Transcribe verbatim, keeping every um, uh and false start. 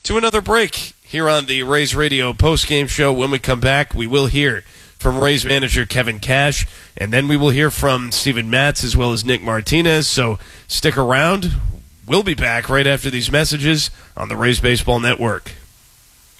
to another break here on the Rays Radio postgame show. When we come back, we will hear from Rays manager Kevin Cash, and then we will hear from Steven Matz as well as Nick Martinez. So stick around. We'll be back right after these messages on the Rays Baseball Network.